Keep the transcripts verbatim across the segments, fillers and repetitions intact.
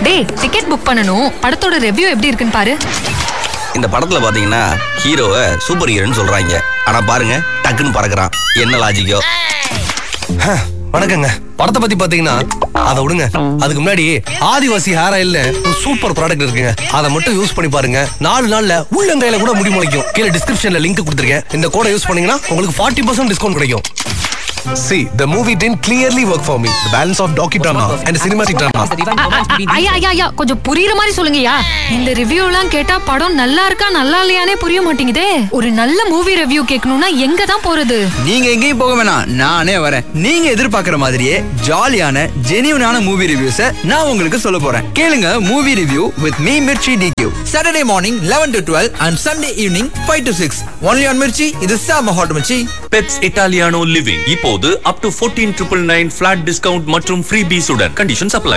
டேய், ticket book பண்ணனும். படத்தோட ரிவ்யூ எப்படி இருக்குன்னு பாரு. இந்த படத்துல பாத்தீங்கன்னா ஹீரோவை சூப்பர் ஹீரோன்னு சொல்றாங்க. ஆனா பாருங்க டக்குன்னு பறக்குறான். என்ன லாஜிக்கோ? வணக்கங்க. படத்தை பத்தி பாத்தீங்கன்னா அதை விடுங்க. அதுக்கு முன்னாடி ஆதிவாசி ஹேர் ஆயில்ல சூப்பர் ப்ராடக்ட் இருக்குங்க. அதை மட்டும் யூஸ் பண்ணி பாருங்க. நாலு நாள்ல உள்ளங்கையில கூட முடி முளைக்கும். கீழே டிஸ்கிரிப்ஷன்ல லிங்க் கொடுத்துருக்கேன். இந்த கோடை யூஸ் பண்ணீங்கன்னா உங்களுக்கு ஃபார்ட்டி பர்சன்ட் டிஸ்கவுண்ட் கிடைக்கும். See, the movie didn't clearly work for me. The balance of docudrama and cinematic drama. ஐயா ஐயா ஐயா கொஞ்சம் புரியுற மாதிரி சொல்லுங்கயா. இந்த ரிவ்யூ எல்லாம் கேட்டா படம் நல்லா இருக்கா நல்லா இல்லையானே புரிய மாட்டேங்குதே. ஒரு நல்ல மூவி ரிவ்யூ கேட்கணும்னா எங்க தான் போறது? நீங்க எங்கேயும் போக வேணாம், நானே வரேன். நீங்க எதிர்பார்க்கிற மாதிரியே ஜாலியான ஜெனியூனான மூவி ரிவ்யூஸை நான் உங்களுக்கு சொல்ல போறேன். கேளுங்க movie review with me Mirchi D Q. Saturday morning eleven to twelve and Sunday evening five to six. Only on Mirchi. இது சாம hot Mirchi. Peps Italiano Living. இப்போது up to fourteen nine nine nine flat discount மற்றும் freebies உடன். Conditions apply.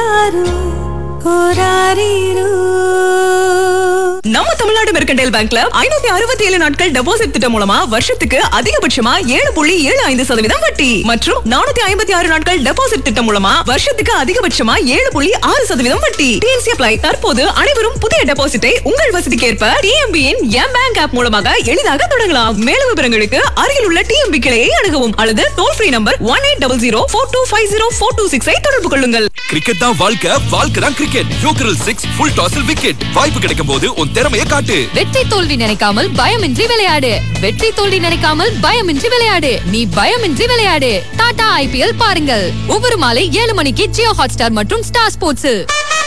நம்ம Tamil Nadu mercantile பேங்க்ல ஐநூத்தி அறுபத்தி ஏழு நாட்கள் டெபாசிட் திட்டம் மூலமா வருஷத்துக்கு அதிகபட்சமா ஏழு புள்ளி ஏழு ஐந்து சதவீதம் வட்டி மற்றும் நானூத்தி ஐம்பத்தி ஆறு நாட்கள் டெபாசிட் திட்டம் மூலமா வருஷத்துக்கு அதிகபட்சமா ஏழு புள்ளி ஆறு சதவீதம் வட்டி. DNC apply. தற்போது அனைவரும் புதிய டெபாசிட்டை உங்கள் வசதிக்கேற்ப டிஎம்பியின் எம் பேங்க் ஆப் மூலமாக எளிதாக தொடங்கலாம். மேலும் விவரங்களுக்கு அருகில் உள்ள டிஎம்பி கிளையை அணுகவும் அல்லது toll free number one eight double zero four two five zero four two six ஐ தொடர்பு கொள்ளுங்கள். கிரிக்கெட் தான் வாழ்க்கை, வாழ்க்கை தான் கிரிக்கெட். யோக்கரல் சிக்ஸ் ஃபுல் டாஸில் விக்கெட். வாய்ப்பு கிடைக்கும் போது உன் திறமையை காட்டு. வெற்றி தோல்வி நினைக்காமல் பயமின்றி விளையாடு. வெற்றி தோல்வி நினைக்காமல் பயமின்றி விளையாடு. நீ பயமின்றி விளையாடு. டாடா ஐபிஎல் பாருங்கள். ஒவ்வொரு மாலை ஏழு மணிக்கு ஜியோ ஹாட்ஸ்டார் மற்றும் ஸ்டார் ஸ்போர்ட்ஸில்.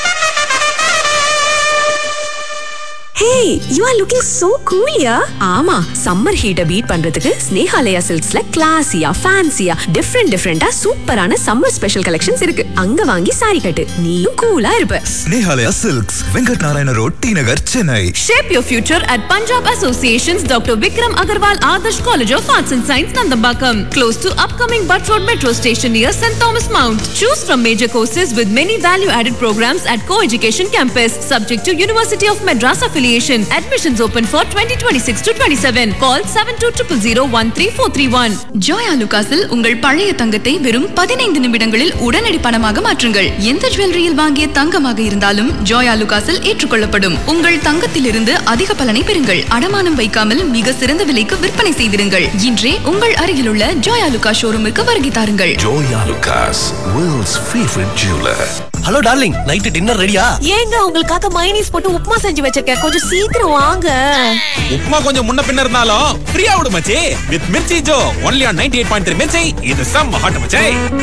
Hey, you are looking so cool, yeah? ஆமா, சம்மர் ஹீட்ட பீட் பண்றதுக்கு ஸ்னேஹாலயா சில்க்ஸ்ல கிளாசியா, ஃபேன்சியா, டிஃபரெண்ட் டிஃபரெண்டா சூப்பரான சம்மர் ஸ்பெஷல் கலெக்ஷன்ஸ் இருக்கு. அங்க வாங்கி சாரி கட்டு, நீயும் கூலா இருப்ப. Snehalaya Silks, Venkat Narayana Road, T Nagar, Chennai. Shape your future at Punjab Association's Doctor Vikram Agarwal Adarsh College of Arts and Science, Nandambakam, close to upcoming Butt Road Metro Station near Saint Thomas Mount. Choose from major courses with many value-added programs at Co-Education Campus, subject to University of Madras affiliation. Admissions open for twenty twenty-six to twenty-seven. Call seven two zero zero one three four three one. Joya லுகாஸில் உங்கள் பழைய தங்கத்தை வெறும் பதினைந்து நிமிடங்களில் உடனடி பணமாக மாற்றுங்கள். எந்த ஜுவல்லரியில் வாங்கிய தங்கமாக இருந்தாலும் ஜோயா லுகாஸில் ஏற்றுக்கொள்ளப்படும். உங்கள் தங்கத்திலிருந்து அதிக பலனை பெறுங்கள். அடமானம் வைக்காமல் மிக சிறந்த விலைக்கு விற்பனை செய்திருங்கள். இன்றே உங்கள் அருகிலுள்ள ஜோயா லுகாஸ் ஷோரூமிற்கு வருகை தாருங்கள். Joya Lucas, world's favorite jeweler. Hello darling, night dinner ரெடியா? ஏங்க உங்களுக்காக மைனீஸ் போட்டு உப்புமா செஞ்சு வச்சிருக்கேன். கொஞ்சம் சீக்கிரம் வாங்க. உப்புமா கொஞ்சம் முன்ன பின்ன இருந்தாலும் ஃப்ரீயா விடு மச்சி. With Mirchi Joe only on ninety-eight point three Mirchi. இது செம்ம ஹாட் மச்சி.